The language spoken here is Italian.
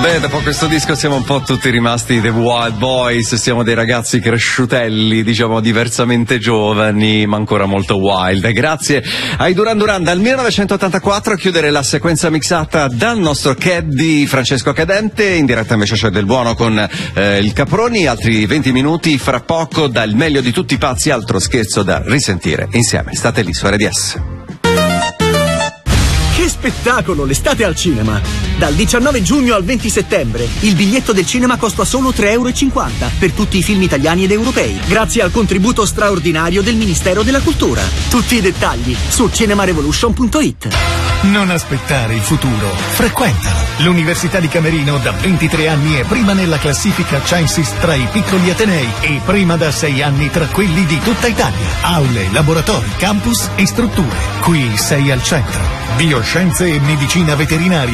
Beh, dopo questo disco siamo un po' tutti rimasti The Wild Boys, siamo dei ragazzi cresciutelli, diciamo diversamente giovani, ma ancora molto wild. Grazie ai Duran Duran dal 1984 a chiudere la sequenza mixata dal nostro caddy Francesco Cadente. In diretta invece c'è Del Buono con il Caproni, altri 20 minuti fra poco dal meglio di tutti i pazzi, altro scherzo da risentire insieme. State lì su RDS. Che spettacolo, l'estate al cinema! Dal 19 giugno al 20 settembre il biglietto del cinema costa solo €3,50 per tutti i film italiani ed europei, grazie al contributo straordinario del Ministero della Cultura. Tutti i dettagli su cinemarevolution.it. Non aspettare il futuro, frequentalo. L'Università di Camerino da 23 anni è prima nella classifica Censis tra i piccoli atenei e prima da 6 anni tra quelli di tutta Italia. Aule, laboratori, campus e strutture. Qui sei al centro. Bioscienze e medicina veterinaria